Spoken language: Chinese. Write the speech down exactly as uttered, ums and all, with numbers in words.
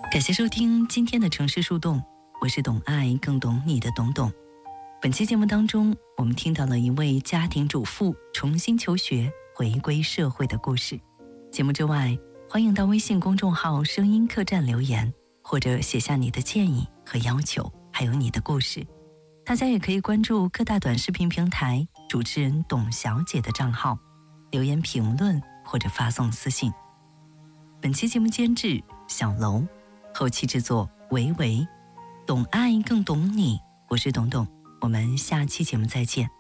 感谢收听今天的城市树洞，我是懂爱更懂你的懂懂。本期节目当中，我们听到了一位家庭主妇重新求学回归社会的故事。节目之外，欢迎到微信公众号声音客栈留言，或者写下你的建议和要求，还有你的故事。大家也可以关注各大短视频平台主持人董小姐的账号，留言评论或者发送私信。本期节目监制小楼，后期制作维维，懂爱更懂你，我是董董，我们下期节目再见。